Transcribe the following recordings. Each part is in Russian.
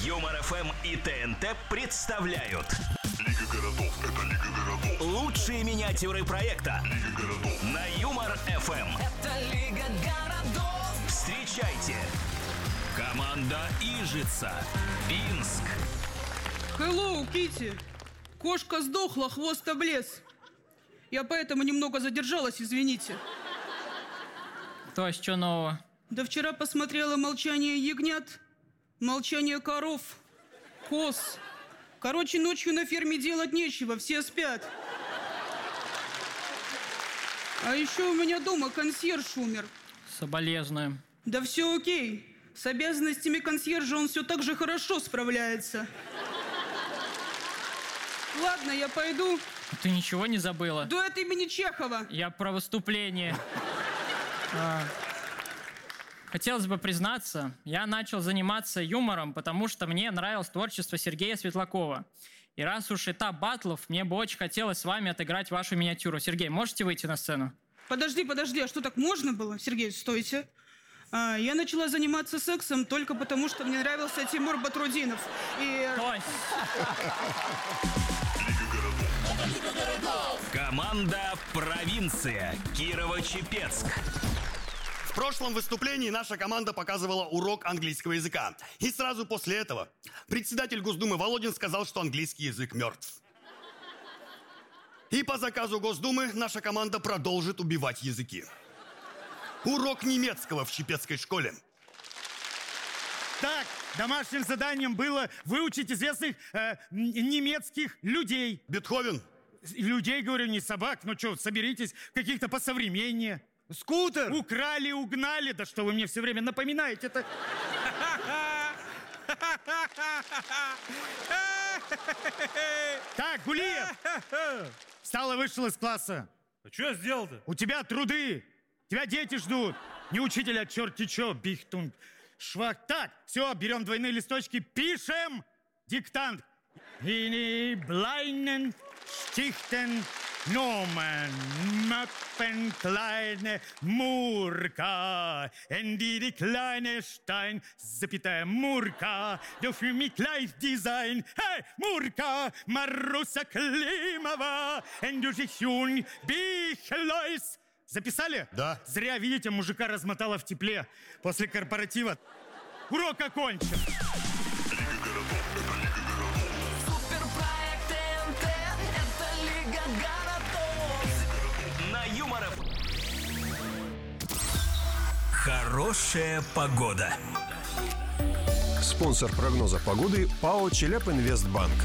Юмор ФМ и ТНТ представляют Лига городов, это Лига городов. лучшие миниатюры проекта Лига городов. на Юмор ФМ. Это Лига городов. Встречайте, команда Ижица, Пинск. Hello, Китти. Кошка сдохла, хвост облез. Я поэтому немного задержалась, извините. То есть, что нового? Да вчера посмотрела «Молчание ягнят», «Молчание коров», «Коз». Короче, ночью на ферме делать нечего, все спят. А еще у меня дома консьерж умер. Соболезную. Да все окей. С обязанностями консьержа он все так же хорошо справляется. Ладно, я пойду. Ты ничего не забыла? Дуэт имени Чехова. Я про выступление. Хотелось бы признаться, я начал заниматься юмором, потому что мне нравилось творчество Сергея Светлакова. И раз уж этап баттлов, мне бы очень хотелось с вами отыграть вашу миниатюру. Сергей, можете выйти на сцену? Подожди, а что, так можно было? Сергей, стойте. Я начала заниматься сексом только потому, что мне нравился Тимур Батрудинов. И... Лига городов. Команда «Провинция», Кирово-Чепецк. В прошлом выступлении наша команда показывала урок английского языка. И сразу после этого председатель Госдумы Володин сказал, что английский язык мертв. И по заказу Госдумы наша команда продолжит убивать языки. Урок немецкого в Чепецкой школе. Так, домашним заданием было выучить известных немецких людей. Бетховен. Людей, говорю, не собак. Ну что, соберитесь, каких-то посовременнее. Скутер. Украли, угнали. Да что вы мне все время напоминаете-то? Так, Гулиев. Встал и вышел из класса. А что я сделал-то? У тебя труды. Тебя дети ждут. Не учителя, черти чё, бихтун. Швах. Так, все, берем двойные листочки, пишем диктант. Ини блайнен штихтен Nomen, Mappen, kleine Murka, in die kleine Stein, запятая Мурка, du für mich gleich design, hey, Мурка, Маруся Климова, and du dich jung, Бихлойс. Записали? Да. Зря, видите, мужика размотало в тепле после корпоратива. Урок окончен. Лига городов, это Лига городов. Суперпроект ТНТ. Это Лига городов. На Юмор ФМ. Хорошая погода. Спонсор прогноза погоды ПАО «Челябинвестбанк».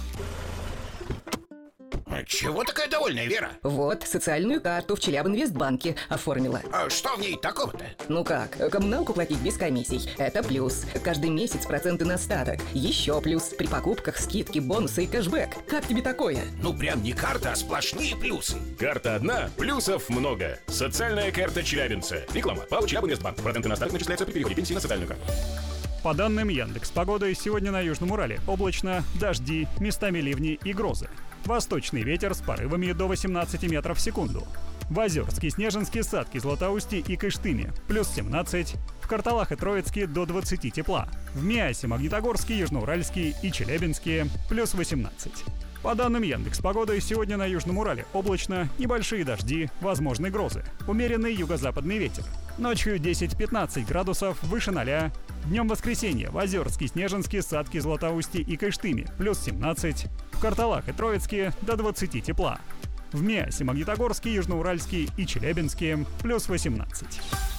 Чего такая довольная, Вера? Вот, социальную карту в Челябинвестбанке оформила. А что в ней такого-то? Ну как, коммуналку платить без комиссий. Это плюс. Каждый месяц проценты на остаток. Еще плюс. При покупках скидки, бонусы и кэшбэк. Как тебе такое? Ну прям не карта, а сплошные плюсы. Карта одна, плюсов много. Социальная карта челябинца. Реклама. ПАО «Челябинвестбанк». Проценты на остаток начисляются при переводе пенсии на социальную карту. По данным Яндекс.Погоды, сегодня на Южном Урале облачно, дожди, местами ливни и грозы. Восточный ветер с порывами до 18 метров в секунду. В Озерске, Снежинске, Садке, Златоусте и Кыштыме плюс 17, в Карталах и Троицке до 20 тепла. В Миасе, Магнитогорске, Южноуральске и Челябинске плюс 18. По данным Яндекс.Погоды, сегодня на Южном Урале облачно, небольшие дожди, возможны грозы. Умеренный юго-западный ветер. Ночью 10-15 градусов выше 0. Днем воскресенья в Озерске, Снежинске, Садке, Златоусте и Кыштыме плюс 17. В Карталах и Троицке до 20 тепла. В Миасе, Магнитогорске, Южноуральске и Челябинске плюс 18.